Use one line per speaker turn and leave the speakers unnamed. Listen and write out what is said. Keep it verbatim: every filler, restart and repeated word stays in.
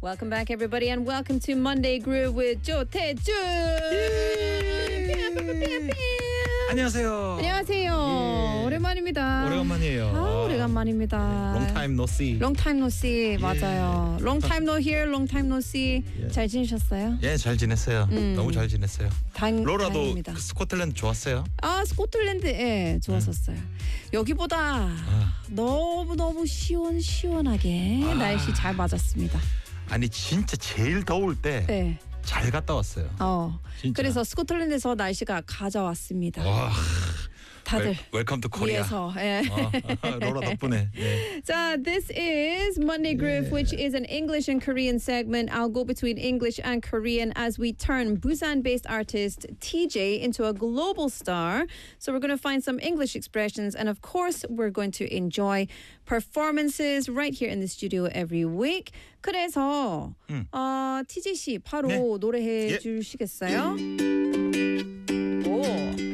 Welcome back, everybody, and welcome to Monday Groove with 조태준.
안녕하세요.
안녕하세요.
예.
오랜만입니다.
오래간만이에요.
아, 오래간만입니다.
Long time no see.
Long time no see. 맞아요. Long time no hear, long time no see.
예.
잘 지내셨어요?
예, 잘 지냈어요.
음.
너무 잘 지냈어요.
당,
로라도
다행입니다.
그 스코틀랜드 좋았어요?
아, 스코틀랜드, 예, 좋았었어요. 여기보다
아.
너무너무 시원시원하게
아.
날씨 잘 맞았습니다.
아니 진짜 제일 더울 때 잘
네.
갔다 왔어요.
어.
진짜.
그래서 스코틀랜드에서 날씨가 가져왔습니다.
와,
다들
웰컴 투 코리아.
위에서. 예.
어, 로라 덕분에. 네.
So this is Monday Groove, which is an English and Korean segment. I'll go between English and Korean as we turn Busan-based artist T J into a global star. So we're going to find some English expressions, and of course, we're going to enjoy performances right here in the studio every week. 그래서
음.
어, 티제이 씨 바로
네.
노래해
예.
주시겠어요?